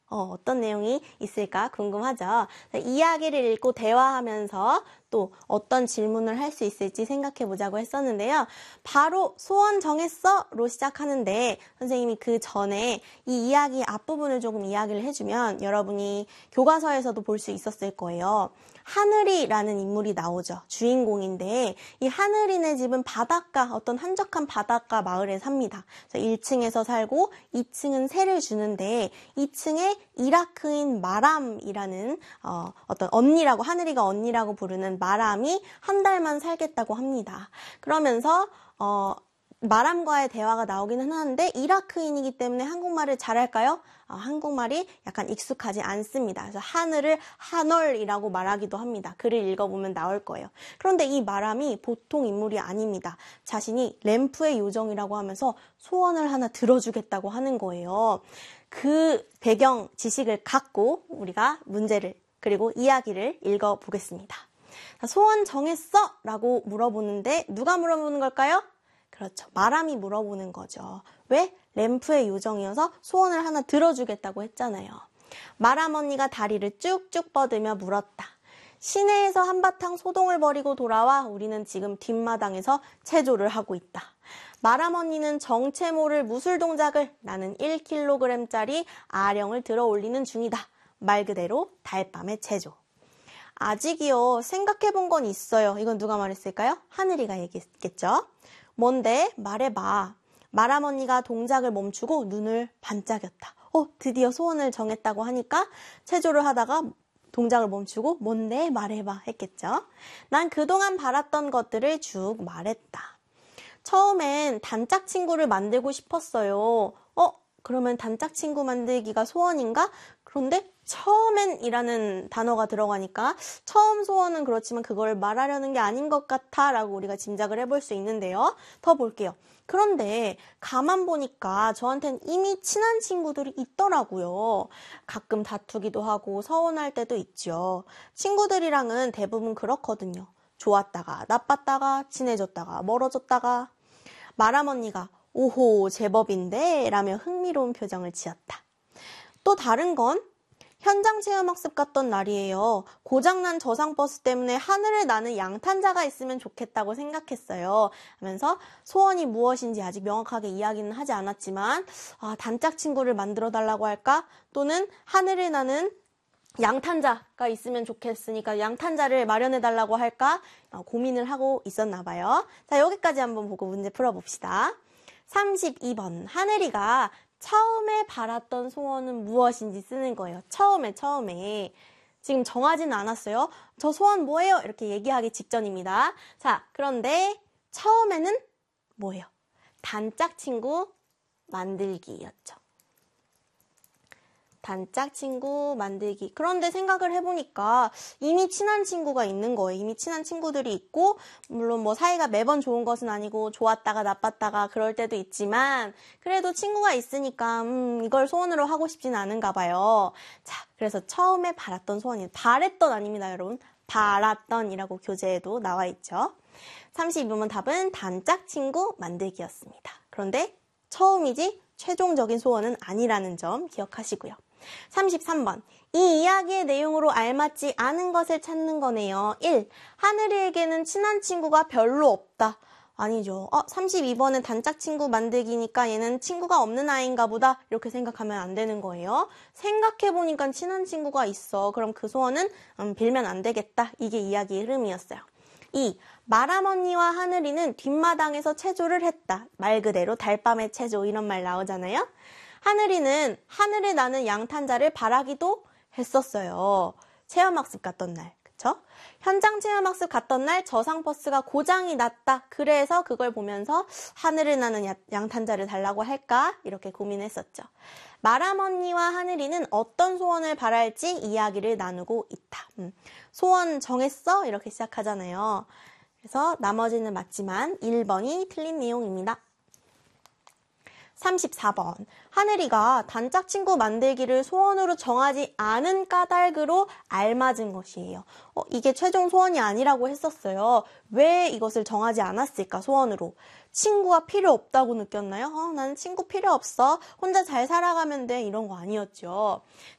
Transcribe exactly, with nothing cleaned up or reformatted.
어, 어떤 내용이 있을까 궁금하죠? 이야기를 읽고 대화하면서 또 어떤 질문을 할 수 있을지 생각해 보자고 했었는데요. 바로 소원 정했어? 로 시작하는데 선생님이 그 전에 이 이야기 앞부분을 조금 이야기를 해주면 여러분이 교과서에서도 볼 수 있었을 거예요. 하늘이라는 인물이 나오죠. 주인공인데 이 하늘이네 집은 바닷가, 어떤 한적한 바닷가 마을에 삽니다. 일 층에서 살고 이 층은 세를 주는데 이 층에 이라크인 마람이라는 어, 어떤 언니라고, 하늘이가 언니라고 부르는 마람이 한 달만 살겠다고 합니다. 그러면서 어, 마람과의 대화가 나오기는 하는데 이라크인이기 때문에 한국말을 잘할까요? 어, 한국말이 약간 익숙하지 않습니다. 그래서 하늘을 하널이라고 말하기도 합니다. 글을 읽어보면 나올 거예요. 그런데 이 마람이 보통 인물이 아닙니다. 자신이 램프의 요정이라고 하면서 소원을 하나 들어주겠다고 하는 거예요. 그 배경 지식을 갖고 우리가 문제를 그리고 이야기를 읽어보겠습니다. 소원 정했어? 라고 물어보는데 누가 물어보는 걸까요? 그렇죠. 마람이 물어보는 거죠. 왜? 램프의 요정이어서 소원을 하나 들어주겠다고 했잖아요. 마람 언니가 다리를 쭉쭉 뻗으며 물었다. 시내에서 한바탕 소동을 벌이고 돌아와 우리는 지금 뒷마당에서 체조를 하고 있다. 마람 언니는 정체 모를 무술 동작을 나는 일 킬로그램짜리 아령을 들어 올리는 중이다. 말 그대로 달밤의 체조. 아직이요. 생각해본 건 있어요. 이건 누가 말했을까요? 하늘이가 얘기했겠죠. 뭔데? 말해봐. 마람 언니가 동작을 멈추고 눈을 반짝였다. 어, 드디어 소원을 정했다고 하니까 체조를 하다가 동작을 멈추고 뭔데? 말해봐 했겠죠. 난 그동안 바랐던 것들을 쭉 말했다. 처음엔 단짝 친구를 만들고 싶었어요. 어? 그러면 단짝 친구 만들기가 소원인가? 그런데 처음엔 이라는 단어가 들어가니까 처음 소원은 그렇지만 그걸 말하려는 게 아닌 것 같아 라고 우리가 짐작을 해볼 수 있는데요. 더 볼게요. 그런데 가만 보니까 저한텐 이미 친한 친구들이 있더라고요. 가끔 다투기도 하고 서운할 때도 있죠. 친구들이랑은 대부분 그렇거든요. 좋았다가 나빴다가 친해졌다가 멀어졌다가. 마람 언니가 오호 제법인데 라며 흥미로운 표정을 지었다. 또 다른 건 현장 체험학습 갔던 날이에요. 고장난 저상버스 때문에 하늘을 나는 양탄자가 있으면 좋겠다고 생각했어요. 하면서 소원이 무엇인지 아직 명확하게 이야기는 하지 않았지만 아, 단짝 친구를 만들어 달라고 할까? 또는 하늘을 나는 양탄자가 있으면 좋겠으니까 양탄자를 마련해 달라고 할까? 어, 고민을 하고 있었나 봐요. 자, 여기까지 한번 보고 문제 풀어봅시다. 삼십이 번 하늘이가 처음에 바랐던 소원은 무엇인지 쓰는 거예요. 처음에 처음에. 지금 정하지는 않았어요. 저 소원 뭐예요? 이렇게 얘기하기 직전입니다. 자, 그런데 처음에는 뭐예요? 단짝 친구 만들기였죠. 단짝 친구 만들기. 그런데 생각을 해보니까 이미 친한 친구가 있는 거예요. 이미 친한 친구들이 있고 물론 뭐 사이가 매번 좋은 것은 아니고 좋았다가 나빴다가 그럴 때도 있지만 그래도 친구가 있으니까 음, 이걸 소원으로 하고 싶지는 않은가 봐요. 자, 그래서 처음에 바랐던 소원이 바랬던 아닙니다, 여러분. 바랐던이라고 교재에도 나와 있죠. 삼십이 번 답은 단짝 친구 만들기였습니다. 그런데 처음이지 최종적인 소원은 아니라는 점 기억하시고요. 삼십삼 번 이 이야기의 내용으로 알맞지 않은 것을 찾는 거네요. 일. 하늘이에게는 친한 친구가 별로 없다. 아니죠. 어, 삼십이 번은 단짝 친구 만들기니까 얘는 친구가 없는 아이인가 보다 이렇게 생각하면 안 되는 거예요. 생각해보니까 친한 친구가 있어. 그럼 그 소원은 음, 빌면 안 되겠다. 이게 이야기의 흐름이었어요. 이. 마람 언니와 하늘이는 뒷마당에서 체조를 했다. 말 그대로 달밤의 체조 이런 말 나오잖아요. 하늘이는 하늘에 나는 양탄자를 바라기도 했었어요. 체험학습 갔던 날. 그쵸? 현장 체험학습 갔던 날 저상버스가 고장이 났다. 그래서 그걸 보면서 하늘에 나는 야, 양탄자를 달라고 할까? 이렇게 고민했었죠. 마람 언니와 하늘이는 어떤 소원을 바랄지 이야기를 나누고 있다. 음, 소원 정했어? 이렇게 시작하잖아요. 그래서 나머지는 맞지만 일 번이 틀린 내용입니다. 삼십사 번 하늘이가 단짝 친구 만들기를 소원으로 정하지 않은 까닭으로 알맞은 것이에요. 어, 이게 최종 소원이 아니라고 했었어요. 왜 이것을 정하지 않았을까 소원으로? 친구가 필요 없다고 느꼈나요? 어, 나는 친구 필요 없어. 혼자 잘 살아가면 돼. 이런 거 아니었죠.